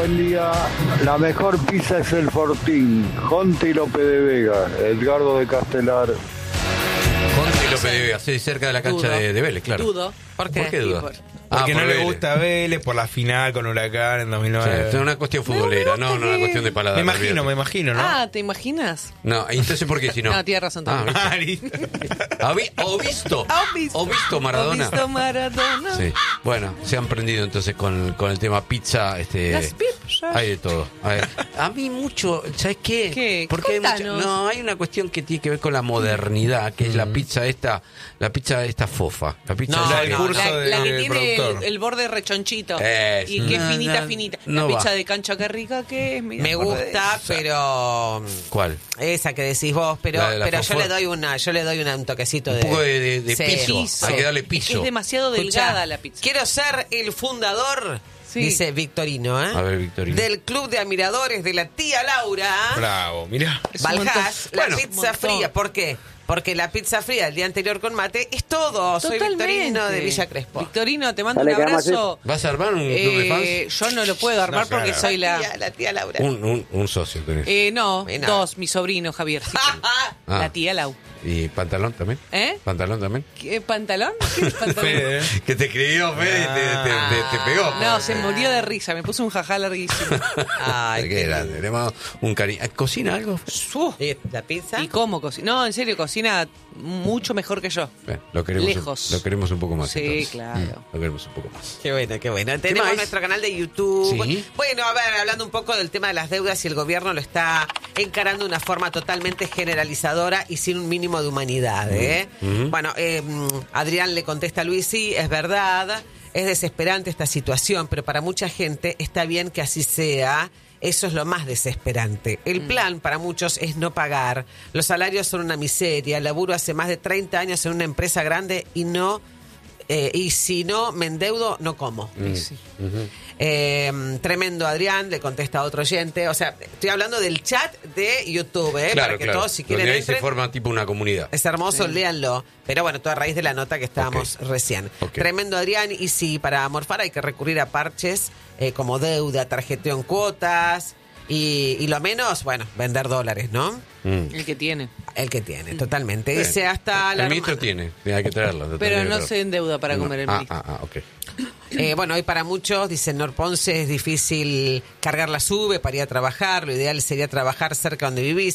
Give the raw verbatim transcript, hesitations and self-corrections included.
buen día. La mejor pizza es el Fortín. Jonte y López de Vega. Edgardo de Castelar. Jonte y López de Vega, sí, cerca de la cancha de, de Vélez, claro. Dudo. ¿Por qué? ¿Por qué dudas? Porque Ah, no por le Vélez. gusta a Vélez por la final con Huracán en dos mil nueve. Sí, es una cuestión futbolera, no, no una cuestión de paladar. Me imagino, olvídate. me imagino, ¿no? Ah, ¿te imaginas? No, entonces ¿por qué si no? No, tienes razón Ah, también. ¿viste? ¿Ha vi- ¿O visto? ¿Ha visto? ¿O visto Maradona? ¿Ha visto Maradona? Sí. Bueno, se han prendido entonces con, con el tema pizza. Este, Las pizzas. Hay de todo. A, ver, a mí mucho, ¿sabes qué? ¿Qué? Porque hay mucha- Contanos. no, hay una cuestión que tiene que ver con la modernidad, que es la pizza esta, la pizza esta fofa. La pizza No, esa el que- no, curso la, de- la que del tiene el, productor. el borde rechonchito. Eso. Y qué No, finita, no, finita. no la va. pizza de cancha, qué rica que es. Mira, Me acordé de gusta, eso. pero ¿Cuál? esa que decís vos, pero La de la pero yo fosfor. le doy una, yo le doy una, un toquecito Un de poco de, de- de Sí. piso. Hay que darle Es piso. que es demasiado Escuchá, delgada la pizza. Quiero ser el fundador, Sí. dice Victorino, ¿eh? A ver, Victorino. Del club de admiradores de la tía Laura. Bravo, mirá. Es un Valjas, montón. la Bueno, pizza un montón. fría. ¿Por qué? Porque la pizza fría el día anterior con mate es todo. Soy Totalmente. Victorino de Villa Crespo. Victorino, te mando Dale, un que vamos a abrazo. ¿Vas a armar un club de Eh, fans? yo no lo puedo armar No, claro. porque soy La la... tía, la tía Laura. Un, un, un socio tenés. Eh, no, Bueno. dos, mi sobrino Javier. sí. Ah. La tía Lau. ¿Y pantalón también? ¿Eh? ¿Pantalón también? ¿Qué, ¿Pantalón? ¿Qué es pantalón? Fede, ¿eh? Que te escribió, Fede, y te, te, te, te pegó. No, se murió de risa, me puso un jajá larguísimo. Ay, Qué qué grande, tenemos un cariño. ¿Cocina algo? ¿Y la pizza? ¿Y cómo cocina? No, en serio, cocina mucho mejor que yo. Bien, lo queremos, Lejos. Un, lo queremos un poco más. Sí, entonces. claro. Mm, Lo queremos un poco más. Qué bueno, qué bueno. Tenemos más? nuestro canal de YouTube. Sí. Bueno, a ver, hablando un poco del tema de las deudas, y el gobierno lo está encarando de una forma totalmente generalizadora y sin un mínimo de humanidad, ¿eh? Ujú. Bueno, eh, Adrián le contesta a Luis, sí, es verdad, es desesperante esta situación, pero para mucha gente está bien que así sea. Eso es lo más desesperante. El plan para muchos es no pagar. Los salarios son una miseria. Laburo hace más de treinta años en una empresa grande y no... eh, y si no me endeudo, no como. Eh, tremendo, Adrián, le contesta a otro oyente. O sea, estoy hablando del chat de YouTube, ¿eh? Claro, para que claro. todos, si quieren, Donde ahí se entren. forma tipo una comunidad. Es hermoso, léanlo. Pero bueno, todo a raíz de la nota que estábamos Ok. recién. Ok. Tremendo, Adrián. Y sí, para morfar hay que recurrir a parches eh, como deuda, tarjeteo en cuotas. Y, y lo menos, bueno, vender dólares, ¿no? Mm. El que tiene. El que tiene, totalmente. Bien. Dice hasta la El ministro hermana. tiene, hay que traerlo. lo Pero tendría no que se traer. endeuda para comer el ah, ministro. ah, ah, ok. Eh, bueno, hoy para muchos, dice Nor Ponce, es difícil cargar la sube para ir a trabajar. Lo ideal sería trabajar cerca donde vivís.